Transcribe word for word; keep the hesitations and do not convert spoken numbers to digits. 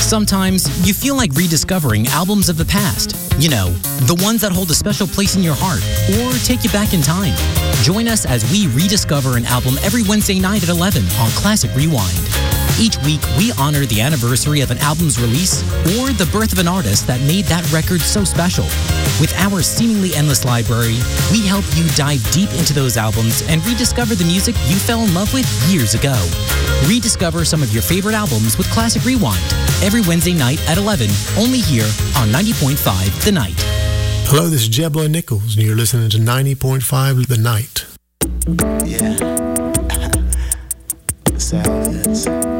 Sometimes you feel like rediscovering albums of the past. You know, the ones that hold a special place in your heart or take you back in time. Join us as we rediscover an album every Wednesday night at eleven on Classic Rewind. Each week, we honor the anniversary of an album's release or the birth of an artist that made that record so special. With our seemingly endless library, we help you dive deep into those albums and rediscover the music you fell in love with years ago. Rediscover some of your favorite albums with Classic Rewind every Wednesday night at eleven, only here on ninety point five The Night. Hello, this is Jeblo Nichols, and you're listening to ninety point five The Night. Yeah. Sound is.